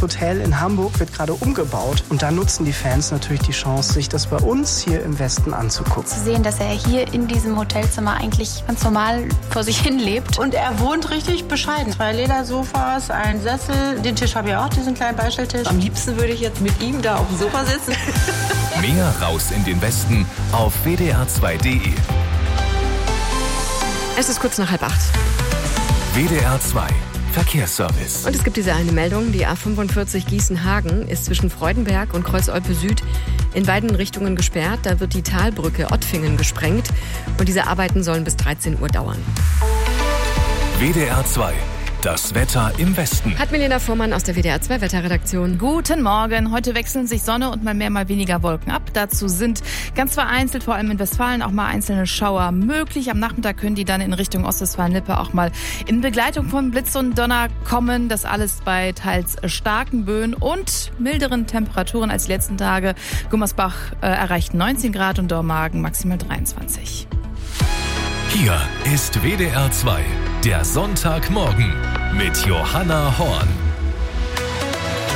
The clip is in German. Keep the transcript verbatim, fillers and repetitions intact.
Hotel in Hamburg wird gerade umgebaut. Und da nutzen die Fans natürlich die Chance, sich das bei uns hier im Westen anzugucken. Zu sehen, dass er hier in diesem Hotelzimmer eigentlich ganz normal vor sich hin lebt. Und er wohnt richtig bescheiden. Zwei Ledersofas, ein Sessel, den Tisch habe ich auch, diesen kleinen Beistelltisch. Am liebsten würde ich jetzt mit ihm da auf dem Sofa sitzen. Mehr raus in den Westen auf w d r zwei punkt d e. Es ist kurz nach halb acht. W D R zwei Verkehrsservice. Und es gibt diese eine Meldung, die A fünfundvierzig Gießen-Hagen ist zwischen Freudenberg und Kreuz-Olpe Süd in beiden Richtungen gesperrt. Da wird die Talbrücke Ottfingen gesprengt und diese Arbeiten sollen bis dreizehn Uhr dauern. W D R zwei, das Wetter im Westen. Hat Milena Fuhrmann aus der W D R zwei Wetterredaktion. Guten Morgen. Heute wechseln sich Sonne und mal mehr, mal weniger Wolken ab. Dazu sind ganz vereinzelt, vor allem in Westfalen, auch mal einzelne Schauer möglich. Am Nachmittag können die dann in Richtung Ostwestfalen-Lippe auch mal in Begleitung von Blitz und Donner kommen. Das alles bei teils starken Böen und milderen Temperaturen als die letzten Tage. Gummersbach äh, erreicht neunzehn Grad und Dormagen maximal dreiundzwanzig. Hier ist W D R zwei, der Sonntagmorgen mit Johanna Horn.